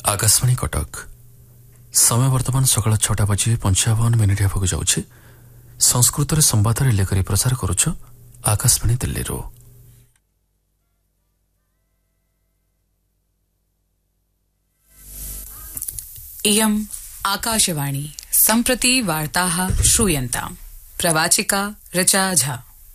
आकाशवाणी कटक समय वर्तमान सकाळ 6:55 होगा जाउछि। संस्कृत रे संवाद रिले करी प्रसार करूछ आकाशवाणी दिल्ली रो। इयम् आकाशवाणी सम्प्रति वार्ताः श्रूयन्ताम्। प्रवाचिका ऋचा झा।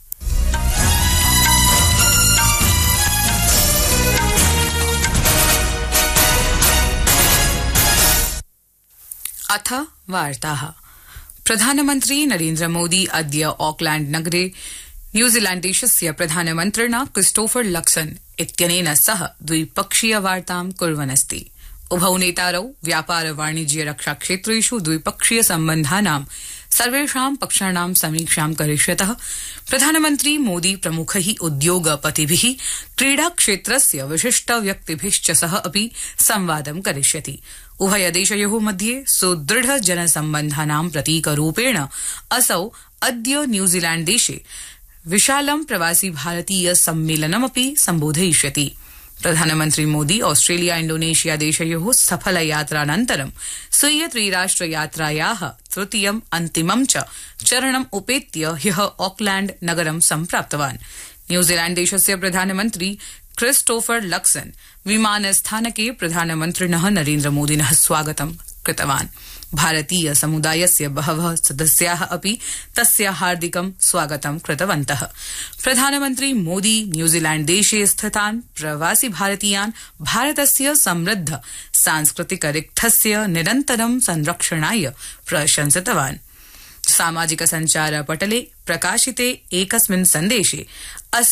अथ वार्ताः। प्रधानमन्त्री नरेन्द्र मोदी अद्य ऑकलैंड नगरे न्यूजीलैण्डदेशस्य प्रधानमन्त्रिणा क्रिस्टोफर लक्सन इत्यनेन सह द्विपक्षीय वार्तां कुर्वन्नस्ति। उभौ नेतारौ व्यापार वाणिज्य रक्षा क्षेत्रेषु द्विपक्षीय सम्बन्धानां सर्वेषां पक्षाणां समीक्षां करिष्यतः। प्रधानमन्त्री मोदी प्रमुखैः उद्योगपतिभिः क्रीडा क्षेत्रस्य विशिष्ट व्यक्तिभिश्च सह अपि संवादं करिष्यति। उभयदेशयोः मध्ये सुदृढ जनसम्बन्धानां प्रतीकरूपेण असौ अद्य न्यूजीलैण्डदेशे विशालं प्रवासी भारतीय सम्मेलनमपि सम्बोधयिष्यति। प्रधानमन्त्री मोदी ऑस्ट्रेलिया इंडोनेशिया देशयोः सफल यात्रानन्तरं स्वीय त्रिराष्ट्र यात्रायाः तृतीयम् अन्तिमं च चरणम् उपेत्य ह्यः ऑकलैंड नगरं सम्प्राप्तवान्। न्यूजीलैण्ड देशस्य प्रधानमन्त्री क्रिस्टोफर लक्सन विमानस्थानके प्रधानमन्त्रिणः नरेन्द्र मोदिनः स्वागतं कृतवान्। भारतीय समुदायस्य बहवः सदस्याः अपि तस्य हार्दिकं स्वागतं कृतवन्तः। प्रधानमन्त्री मोदी न्यूजीलैण्ड देशे स्थितान् प्रवासी भारतीयान् भारतस्य समृद्ध सांस्कृतिक रिक्थस्य निरन्तरं संरक्षणाय प्रशंसितवान्। सामाजिक सञ्चार पटले प्रकाशिते एकस्मिन् सन्देशे